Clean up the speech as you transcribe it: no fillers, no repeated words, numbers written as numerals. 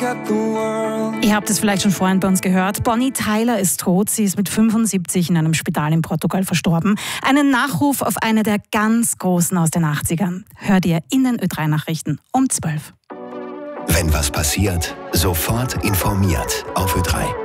Ihr habt es vielleicht schon vorhin bei uns gehört. Bonnie Tyler ist tot. Sie ist mit 75 in einem Spital in Portugal verstorben. Einen Nachruf auf eine der ganz Großen aus den 80ern. Hört ihr in den Ö3-Nachrichten um 12. Wenn was passiert, sofort informiert auf Ö3.